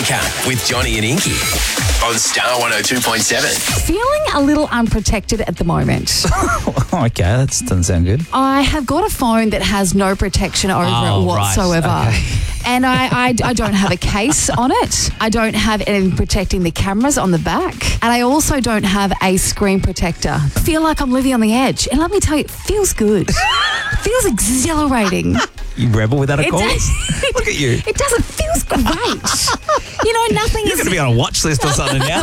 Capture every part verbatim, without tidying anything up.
Wake Up with Johnny and Inky on Star one oh two point seven. Feeling a little unprotected at the moment. Okay, that doesn't sound good. I have got a phone that has no protection over Oh, it whatsoever. right, okay. And I, I, I don't have a case on it. I don't have anything protecting the cameras on the back. And I also don't have a screen protector. I feel like I'm living on the edge. And let me tell you, it feels good. It feels exhilarating. You rebel without a It cause? does- Look at you. It does. It feels great. You know, nothing You're is... going to be on a watch list or something now.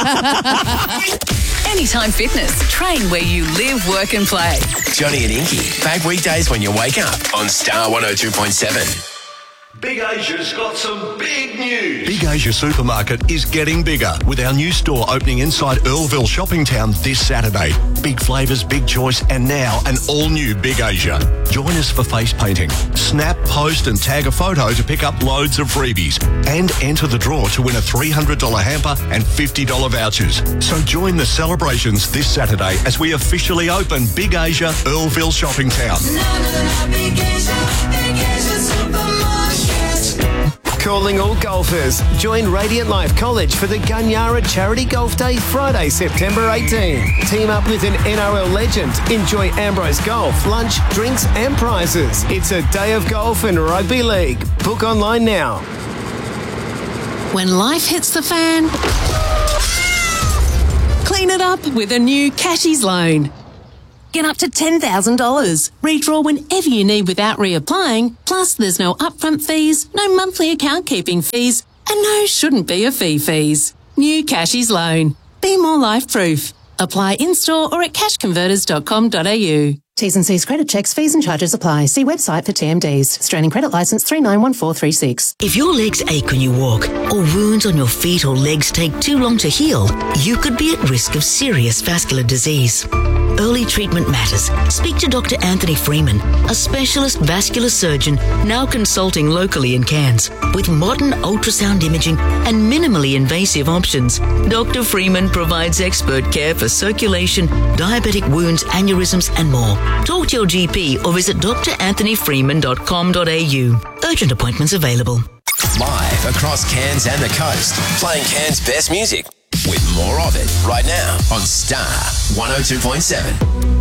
Anytime Fitness. Train where you live, work and play. Johnny and Inky, back weekdays when you wake up on Star one oh two point seven. Big Asia's got some big news. Big Asia Supermarket is getting bigger with our new store opening inside Earlville Shopping Town this Saturday. Big flavours, big choice, and now an all-new Big Asia. Join us for face painting. Snap, post and tag a photo to pick up loads of freebies and enter the draw to win a three hundred dollars hamper and fifty dollars vouchers. So join the celebrations this Saturday as we officially open Big Asia Earlville Shopping Town. Calling all golfers. Join Radiant Life College for the Gunyara Charity Golf Day Friday, September eighteenth. Team up with an N R L legend. Enjoy Ambrose Golf, lunch, drinks and prizes. It's a day of golf and rugby league. Book online now. When life hits the fan, clean it up with a new Cashies loan. Get up to ten thousand dollars. Redraw whenever you need without reapplying. Plus, there's no upfront fees, no monthly account keeping fees, and no shouldn't be a fee fees. New Cashies loan. Be more life proof. Apply in-store or at cash converters dot com dot a u. T's and C's credit checks, fees and charges apply. See website for T M Ds. Australian Credit Licence three nine one four three six. If your legs ache when you walk, or wounds on your feet or legs take too long to heal, you could be at risk of serious vascular disease. Early treatment matters. Speak to Doctor Anthony Freeman, a specialist vascular surgeon now consulting locally in Cairns. With modern ultrasound imaging and minimally invasive options, Doctor Freeman provides expert care for circulation, diabetic wounds, aneurysms and more. Talk to your G P or visit d r anthony freeman dot com dot a u. Urgent appointments available. Live across Cairns and the coast, playing Cairns' best music with more of it right now on Star one oh two point seven.